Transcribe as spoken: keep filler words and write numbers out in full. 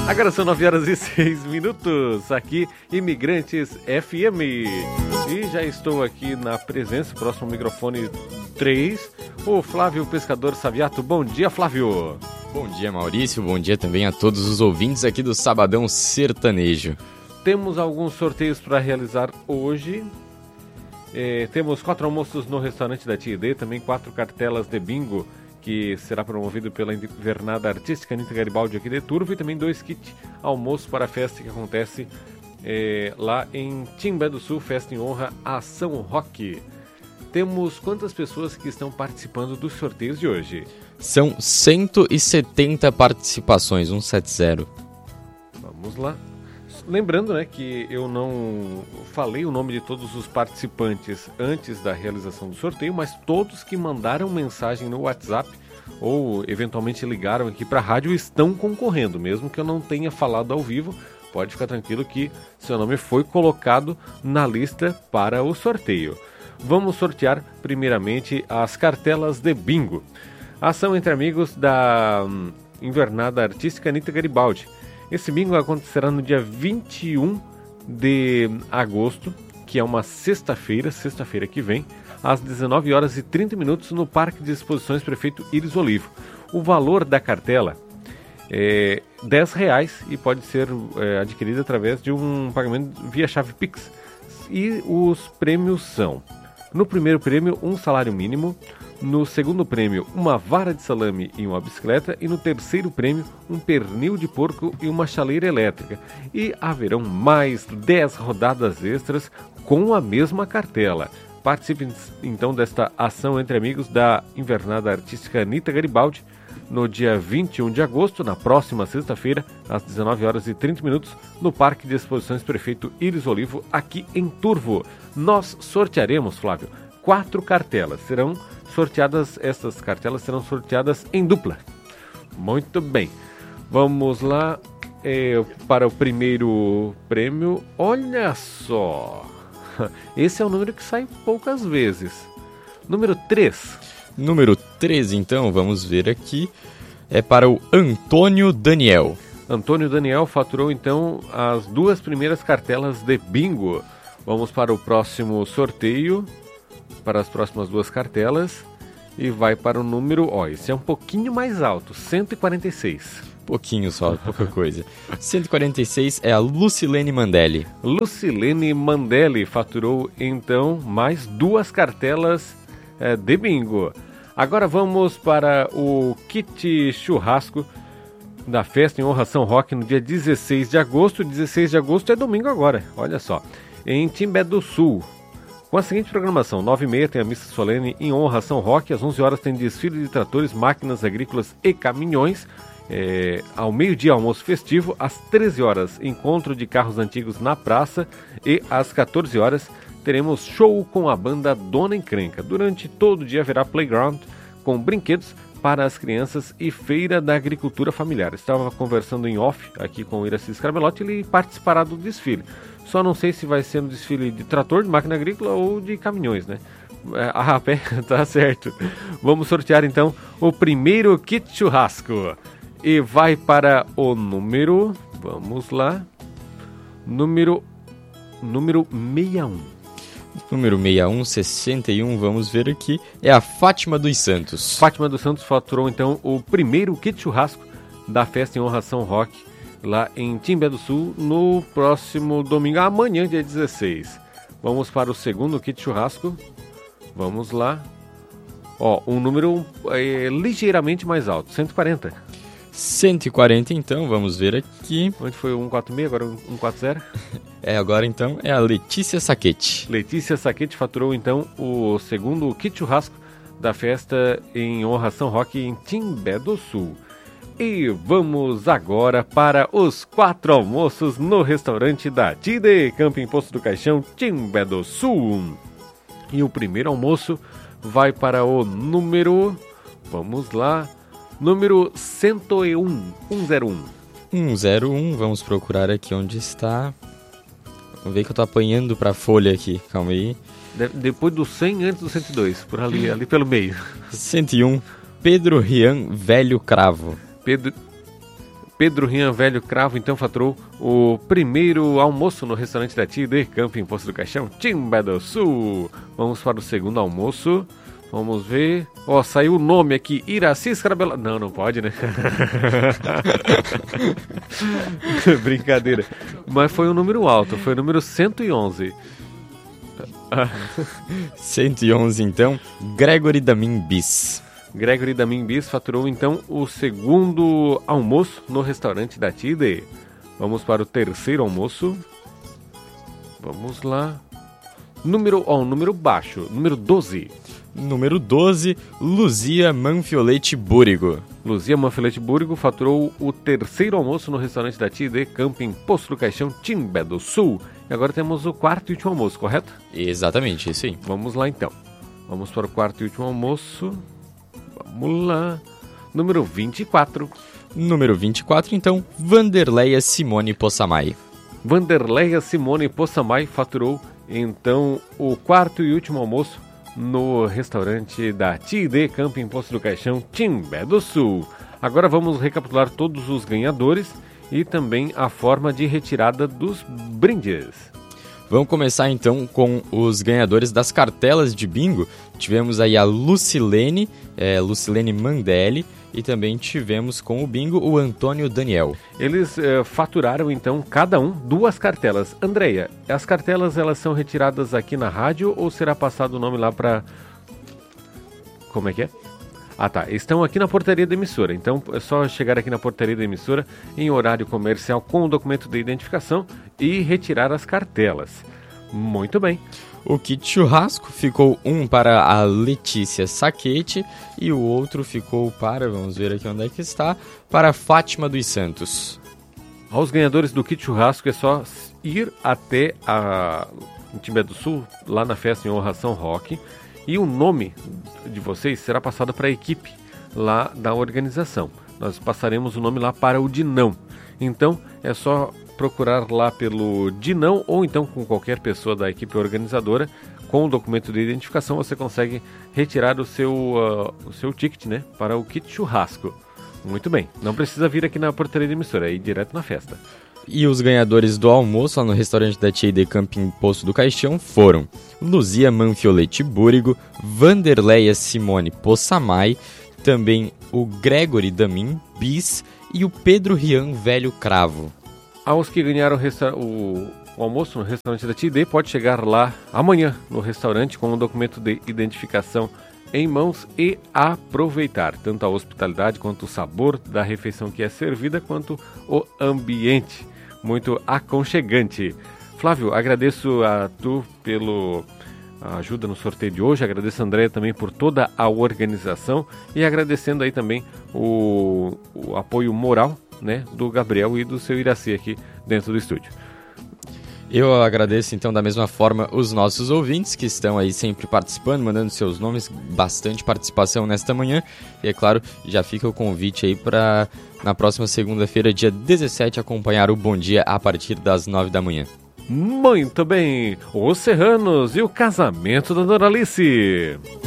Agora são nove horas e seis minutos, aqui Imigrantes F M. E já estou aqui na presença, próximo microfone três, o Flávio Pescador Saviato. Bom dia, Flávio. Bom dia, Maurício. Bom dia também a todos os ouvintes aqui do Sabadão Sertanejo. Temos alguns sorteios para realizar hoje. É, temos quatro almoços no restaurante da Tia E D, também quatro cartelas de bingo, que será promovido pela Invernada Artística Anitta Garibaldi aqui de Turvo, e também dois kits almoço para a festa que acontece é, lá em Timbé do Sul, festa em honra a São Roque. Temos quantas pessoas que estão participando dos sorteios de hoje? São cento e setenta participações, cento e setenta. Vamos lá. Lembrando, né, que eu não falei o nome de todos os participantes antes da realização do sorteio, mas todos que mandaram mensagem no WhatsApp ou eventualmente ligaram aqui para a rádio estão concorrendo, mesmo que eu não tenha falado ao vivo. Pode ficar tranquilo que seu nome foi colocado na lista para o sorteio. Vamos sortear primeiramente as cartelas de bingo. Ação entre amigos da hum, Invernada Artística Anitta Garibaldi. Esse bingo acontecerá no dia vinte e um de agosto, que é uma sexta-feira, sexta-feira que vem, às dezenove horas e trinta minutos no Parque de Exposições Prefeito Iris Olivo. O valor da cartela é dez reais e pode ser é, adquirido através de um pagamento via chave Pix. E os prêmios são: no primeiro prêmio, um salário mínimo; no segundo prêmio, uma vara de salame e uma bicicleta; e no terceiro prêmio, um pernil de porco e uma chaleira elétrica. E haverão mais dez rodadas extras com a mesma cartela. Participe então desta ação entre amigos da Invernada Artística Anitta Garibaldi no dia vinte e um de agosto, na próxima sexta-feira, às dezenove horas e trinta minutos, no Parque de Exposições Prefeito Iris Olivo, aqui em Turvo. Nós sortearemos, Flávio, quatro cartelas. Serão sorteadas, essas cartelas serão sorteadas em dupla. Muito bem. Vamos lá é, para o primeiro prêmio. Olha só. Esse é o número que sai poucas vezes. Número três. Número três, então, vamos ver aqui. É para o Antônio Daniel. Antônio Daniel faturou, então, as duas primeiras cartelas de bingo. Vamos para o próximo sorteio, para as próximas duas cartelas, e vai para o número, ó, esse é um pouquinho mais alto, cento e quarenta e seis. Pouquinho só, pouca coisa. cento e quarenta e seis é a Lucilene Mandelli. Lucilene Mandelli faturou, então, mais duas cartelas é, de bingo. Agora vamos para o kit churrasco da festa em honra a São Roque no dia dezesseis de agosto. dezesseis de agosto é domingo agora, olha só, em Timbé do Sul. Com a seguinte programação: nove e meia tem a missa solene em honra a São Roque, às onze horas tem desfile de tratores, máquinas agrícolas e caminhões, é, ao meio-dia almoço festivo, às treze horas encontro de carros antigos na praça, e às quatorze horas teremos show com a banda Dona Encrenca. Durante todo o dia haverá playground com brinquedos para as crianças e feira da agricultura familiar. Estava conversando em off aqui com o Iracy Scarbelotti, ele participará do desfile. Só não sei se vai ser no desfile de trator, de máquina agrícola ou de caminhões, né? Ah, pé, tá certo. Vamos sortear então o primeiro kit churrasco. E vai para o número, vamos lá, número, número sessenta e um. Número sessenta e um, sessenta e um, vamos ver aqui, é a Fátima dos Santos. Fátima dos Santos faturou então o primeiro kit churrasco da festa em honra a São Roque, lá em Timbé do Sul, no próximo domingo, amanhã, dia dezesseis. Vamos para o segundo kit churrasco, vamos lá. Ó, um número é, ligeiramente mais alto, cento e quarenta. cento e quarenta, então, vamos ver aqui. Onde foi o cento e quarenta e seis, agora o cento e quarenta. É, agora então é a Letícia Saquete. Letícia Saquete faturou então o segundo kit churrasco da festa em honra a São Roque em Timbé do Sul. E vamos agora para os quatro almoços no restaurante da Tia E D, Camping Poço do Caixão, Timbé do Sul. E o primeiro almoço vai para o número, vamos lá, número cento e um, cento e um. cento e um, vamos procurar aqui onde está. Vamos ver que eu tô apanhando pra folha aqui, calma aí. De- depois do cem, antes do cento e dois, por ali, ali pelo meio. cento e um, Pedro Rian Velho Cravo. Pedro... Pedro Rian Velho Cravo, então, faturou o primeiro almoço no restaurante da Tia de Camping Poço do Caixão, Timbé do Sul. Vamos para o segundo almoço. Vamos ver. Ó, oh, saiu o nome aqui, Iraci Escarabela. Não, não pode, né? Brincadeira. Mas foi um número alto, foi o número cento e onze. cento e onze, então, Gregory Damin Bis. Gregory Damin Bis faturou, então, o segundo almoço no restaurante da Tide. Vamos para o terceiro almoço. Vamos lá. Número, ó, um número baixo, número doze. Número doze, Luzia Manfiolete Búrigo. Luzia Manfiolete Búrigo faturou o terceiro almoço no restaurante da Tide Camping Poço do Caixão, Timbé do Sul. E agora temos o quarto e último almoço, correto? Exatamente, isso aí. Vamos lá, então. Vamos para o quarto e último almoço. Vamos lá. Número vinte e quatro. Número vinte e quatro, então, Vanderleia Simone Possamay. Vanderleia Simone Possamay faturou, então, o quarto e último almoço no restaurante da Tide Camping Poço do Caixão, Timbé do Sul. Agora vamos recapitular todos os ganhadores e também a forma de retirada dos brindes. Vamos começar então com os ganhadores das cartelas de bingo. Tivemos aí a Lucilene, é, Lucilene Mandelli, e também tivemos com o bingo o Antônio Daniel. Eles é, faturaram então cada um duas cartelas. Andreia, as cartelas elas são retiradas aqui na rádio ou será passado o nome lá para... Como é que é? Ah tá, estão aqui na portaria da emissora, então é só chegar aqui na portaria da emissora em horário comercial com o documento de identificação e retirar as cartelas. Muito bem. O kit churrasco ficou um para a Letícia Saquete e o outro ficou para, vamos ver aqui onde é que está, para a Fátima dos Santos. Aos ganhadores do kit churrasco é só ir até a em Timbé do Sul, lá na festa em honra a São Roque, e o nome de vocês será passado para a equipe lá da organização. Nós passaremos o nome lá para o Dinão. Então é só procurar lá pelo Dinão ou então com qualquer pessoa da equipe organizadora. Com o documento de identificação você consegue retirar o seu, uh, o seu ticket, né, para o kit churrasco. Muito bem, não precisa vir aqui na portaria da emissora, é ir direto na festa. E os ganhadores do almoço lá no restaurante da Tia de Camping Poço do Caixão foram Luzia Manfiolete Búrigo, Vanderleia Simone Possamay, também o Gregory Damin Bis e o Pedro Rian Velho Cravo. Aos que ganharam o, resta- o, o almoço no restaurante da T D, pode chegar lá amanhã no restaurante com um documento de identificação em mãos e aproveitar tanto a hospitalidade quanto o sabor da refeição que é servida, quanto o ambiente muito aconchegante. Flávio, agradeço a tu pela ajuda no sorteio de hoje, agradeço a Andréia também por toda a organização e agradecendo aí também o, o apoio moral, né, do Gabriel e do seu Iraci aqui dentro do estúdio. Eu agradeço então da mesma forma os nossos ouvintes que estão aí sempre participando, mandando seus nomes, bastante participação nesta manhã. E é claro, já fica o convite aí para na próxima segunda-feira, dia dezessete, acompanhar o Bom Dia a partir das nove da manhã. Muito bem, os Serranos e o casamento da Dona Alice.